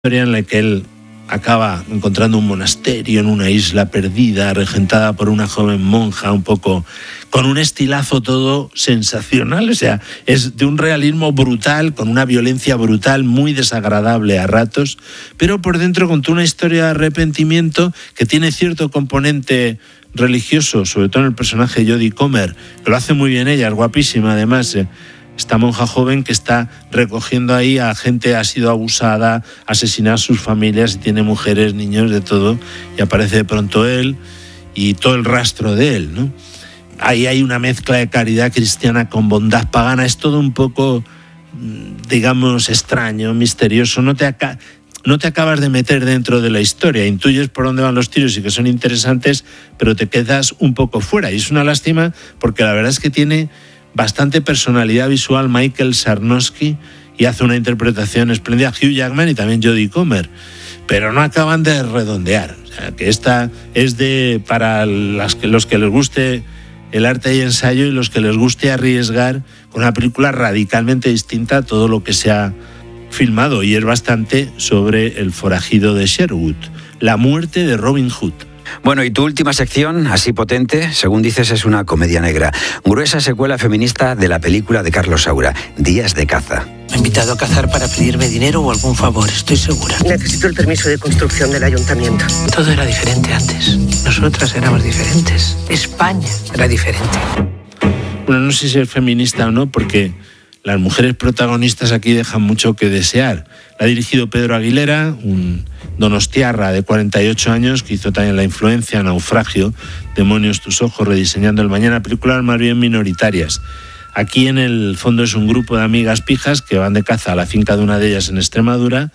historia en la que él acaba encontrando un monasterio en una isla perdida, regentada por una joven monja, un poco con un estilazo todo sensacional. O sea, es de un realismo brutal, con una violencia brutal, muy desagradable a ratos, pero por dentro contó una historia de arrepentimiento que tiene cierto componente religioso, sobre todo en el personaje de Jodie Comer, que lo hace muy bien ella, es guapísima además. Esta monja joven que está recogiendo ahí a gente que ha sido abusada, asesinada a sus familias, y tiene mujeres, niños, de todo, y aparece de pronto él y todo el rastro de él, ¿no? Ahí hay una mezcla de caridad cristiana con bondad pagana, es todo un poco, digamos, extraño, misterioso, no te acabas de meter dentro de la historia, intuyes por dónde van los tiros y que son interesantes, pero te quedas un poco fuera, y es una lástima porque la verdad es que tiene bastante personalidad visual Michael Sarnowski y hace una interpretación espléndida, Hugh Jackman y también Jodie Comer, pero no acaban de redondear. O sea, que esta es para los que les guste el arte y ensayo y los que les guste arriesgar con una película radicalmente distinta a todo lo que se ha filmado, y es bastante sobre el forajido de Sherwood, la muerte de Robin Hood. Bueno, y tu última sección, así potente, según dices, es una comedia negra. Gruesa secuela feminista de la película de Carlos Saura, Días de caza. Me ha invitado a cazar para pedirme dinero o algún favor, estoy segura. Necesito el permiso de construcción del ayuntamiento. Todo era diferente antes. Nosotras éramos diferentes. España era diferente. Bueno, no sé si es feminista o no, porque las mujeres protagonistas aquí dejan mucho que desear. La ha dirigido Pedro Aguilera, un donostiarra de 48 años, que hizo también La influencia, Naufragio, Demonios tus ojos, Rediseñando el mañana, películas más bien minoritarias. Aquí en el fondo es un grupo de amigas pijas que van de caza a la finca de una de ellas en Extremadura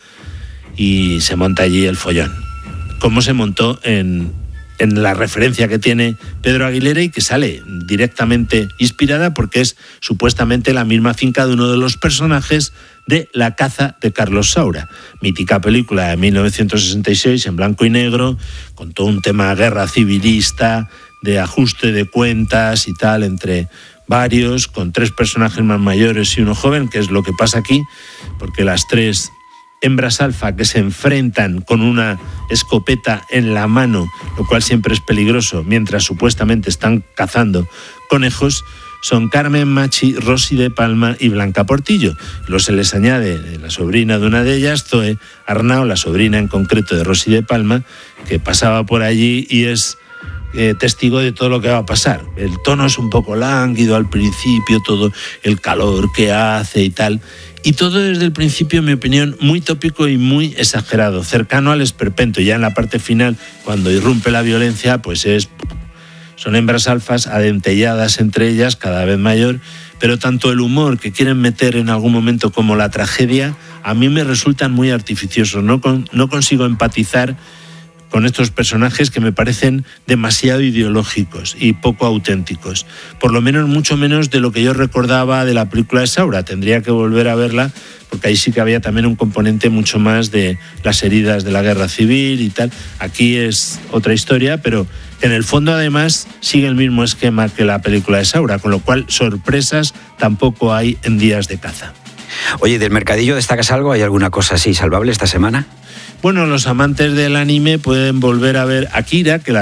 y se monta allí el follón. Como se montó en la referencia que tiene Pedro Aguilera y que sale directamente inspirada porque es supuestamente la misma finca de uno de los personajes de La caza de Carlos Saura, mítica película de 1966 en blanco y negro, con todo un tema de guerra civilista, de ajuste de cuentas y tal entre varios, con 3 personajes más mayores y uno joven, que es lo que pasa aquí, porque las 3 hembras alfa que se enfrentan con una escopeta en la mano, lo cual siempre es peligroso, mientras supuestamente están cazando conejos, son Carmen Machi, Rosy de Palma y Blanca Portillo. Luego se les añade la sobrina de una de ellas, Zoe Arnau, la sobrina en concreto de Rosy de Palma, que pasaba por allí y es testigo de todo lo que va a pasar. El tono es un poco lánguido al principio, todo el calor que hace y tal. Y todo desde el principio, en mi opinión, muy tópico y muy exagerado, cercano al esperpento. Ya en la parte final, cuando irrumpe la violencia, pues son hembras alfas adentelladas entre ellas, cada vez mayor, pero tanto el humor que quieren meter en algún momento como la tragedia, a mí me resultan muy artificiosos. No consigo empatizar con estos personajes que me parecen demasiado ideológicos y poco auténticos. Por lo menos mucho menos de lo que yo recordaba de la película de Saura. Tendría que volver a verla porque ahí sí que había también un componente mucho más de las heridas de la guerra civil y tal. Aquí es otra historia, pero en el fondo además sigue el mismo esquema que la película de Saura, con lo cual sorpresas tampoco hay en Días de caza. Oye, ¿del mercadillo destacas algo? ¿Hay alguna cosa así salvable esta semana? Bueno, los amantes del anime pueden volver a ver Akira, que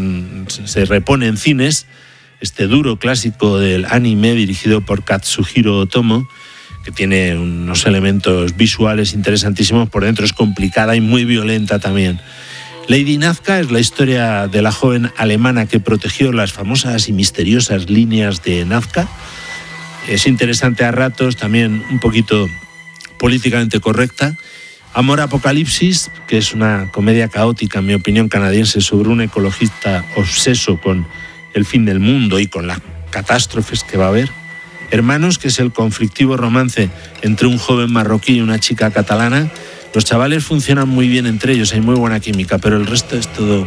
se repone en cines, este duro clásico del anime dirigido por Katsuhiro Otomo, que tiene unos elementos visuales interesantísimos, por dentro es complicada y muy violenta también. Lady Nazca es la historia de la joven alemana que protegió las famosas y misteriosas líneas de Nazca. Es interesante a ratos, también un poquito políticamente correcta. Amor Apocalipsis, que es una comedia caótica, en mi opinión, canadiense, sobre un ecologista obseso con el fin del mundo y con las catástrofes que va a haber. Hermanos, que es el conflictivo romance entre un joven marroquí y una chica catalana. Los chavales funcionan muy bien entre ellos, hay muy buena química, pero el resto es todo...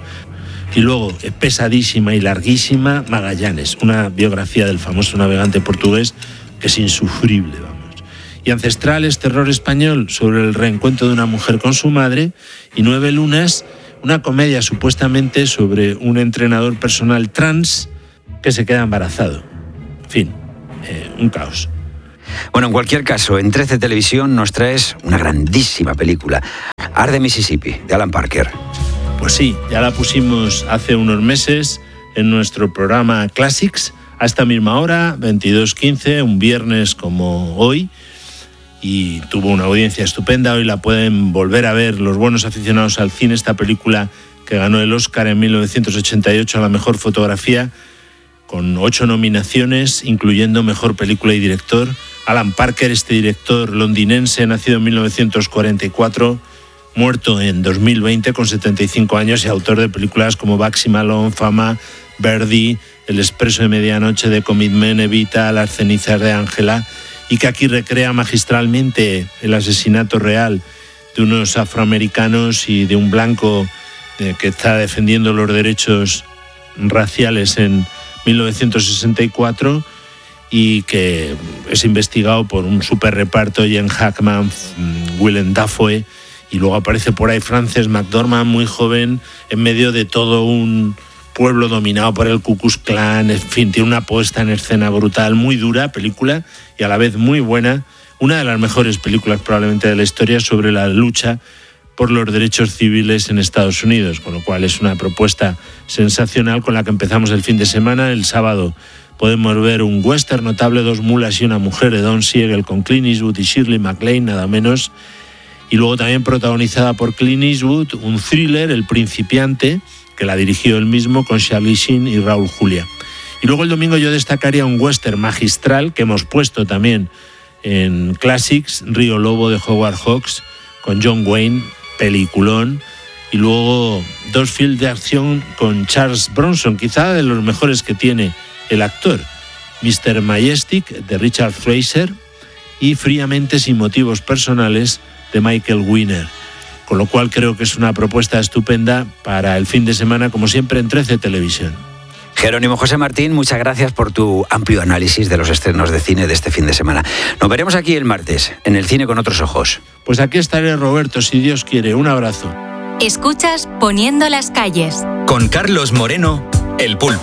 Y luego, pesadísima y larguísima, Magallanes, una biografía del famoso navegante portugués que es insufrible, vamos. Y Ancestrales, terror español sobre el reencuentro de una mujer con su madre. Y 9 lunas, una comedia supuestamente sobre un entrenador personal trans que se queda embarazado. En fin, un caos. Bueno, en cualquier caso, en 13 Televisión nos traes una grandísima película, Arde Mississippi, de Alan Parker. Pues sí, ya la pusimos hace unos meses en nuestro programa Classics, a esta misma hora, 22:15, un viernes como hoy, y tuvo una audiencia estupenda. Hoy la pueden volver a ver los buenos aficionados al cine, esta película que ganó el Oscar en 1988 a la mejor fotografía, con 8 nominaciones, incluyendo mejor película y director. Alan Parker, este director londinense, nacido en 1944, muerto en 2020 con 75 años y autor de películas como Bugsy Malone, Fama, Verdi, El expreso de medianoche, de Commitment, Evita, Las cenizas de Ángela, y que aquí recrea magistralmente el asesinato real de unos afroamericanos y de un blanco que está defendiendo los derechos raciales en 1964 y que es investigado por un super reparto, Ian Hackman, Willem Dafoe, y luego aparece por ahí Frances McDormand, muy joven, en medio de todo un pueblo dominado por el Ku Klux Klan. En fin, tiene una puesta en escena brutal, muy dura película y a la vez muy buena, una de las mejores películas probablemente de la historia sobre la lucha por los derechos civiles en Estados Unidos, con lo cual es una propuesta sensacional con la que empezamos el fin de semana. El sábado podemos ver un western notable, Dos mulas y una mujer, de Don Siegel, con Clint Eastwood y Shirley MacLaine, nada menos. Y luego también protagonizada por Clint Eastwood, un thriller, El principiante, que la dirigió él mismo, con Charlie Sheen y Raúl Julia. Y luego el domingo yo destacaría un western magistral que hemos puesto también en Classics, Río Lobo, de Howard Hawks, con John Wayne, peliculón. Y luego 2 films de acción con Charles Bronson, quizá de los mejores que tiene el actor, Mr. Majestic, de Richard Fraser, y Fríamente sin motivos personales, de Michael Winner. Con lo cual creo que es una propuesta estupenda para el fin de semana, como siempre, en 13 Televisión. Jerónimo José Martín, muchas gracias por tu amplio análisis de los estrenos de cine de este fin de semana. Nos veremos aquí el martes, en el Cine con otros ojos. Pues aquí estaré, Roberto, si Dios quiere. Un abrazo. Escuchas Poniendo las calles. Con Carlos Moreno, El Pulpo.